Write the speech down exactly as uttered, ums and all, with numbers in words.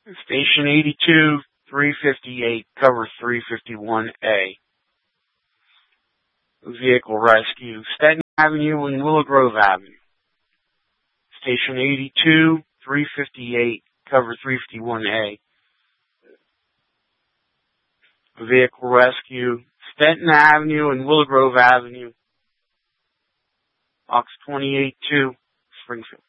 Station eighty-two, three fifty-eight, cover three fifty-one A. Vehicle rescue, Stanton Avenue and Willow Grove Avenue. Station eighty-two, three fifty-eight, cover three fifty-one A. Vehicle rescue, Stanton Avenue and Willow Grove Avenue. Box twenty-eight two, Springfield.